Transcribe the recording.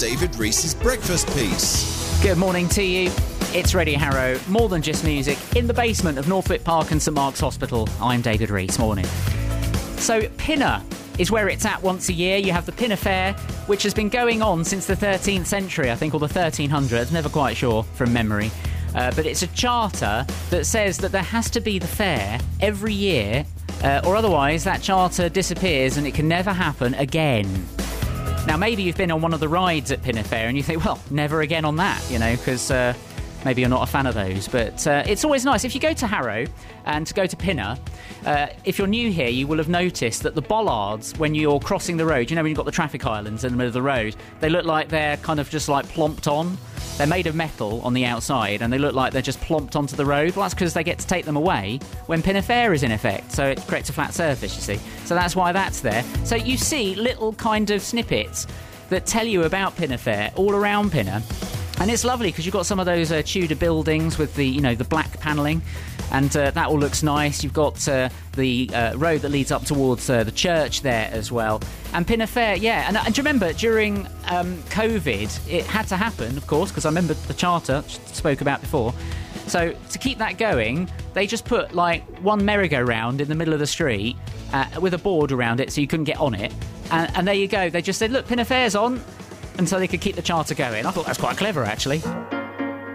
David Rees's breakfast piece. Good morning to you. It's Radio Harrow, more than just music, in the basement of Northwick Park and St Mark's Hospital. I'm David Rees. Morning. So, Pinner is where it's at once a year. You have the Pinner Fair, which has been going on since the 13th century, I think, or the 1300s, never quite sure from memory. But it's a charter that says that there has to be the fair every year, or otherwise that charter disappears and it can never happen again. Now, maybe you've been on one of the rides at Pinner Fair and you think, well, never again on that, because maybe you're not a fan of those. But it's always nice. If you go to Harrow and to go to Pinner, if you're new here, you will have noticed that the bollards, when you're crossing the road, when you've got the traffic islands in the middle of the road, they look like they're kind of just like plonked on. They're made of metal on the outside and they look like they're just plonked onto the road. Well, that's because they get to take them away when Pinner Fair is in effect. So it creates a flat surface, you see. So that's why that's there. So you see little kind of snippets that tell you about Pinner Fair all around Pinner. And it's lovely because you've got some of those Tudor buildings with the, the black panelling. And that all looks nice. You've got the road that leads up towards the church there as well. And Pinner Fair, yeah. And do you remember, during COVID, it had to happen, of course, because I remember the charter spoke about before. So to keep that going, they just put, one merry-go-round in the middle of the street with a board around it so you couldn't get on it. And there you go. They just said, look, Pinner Fair's on. And so they could keep the charter going. I thought that's quite clever, actually.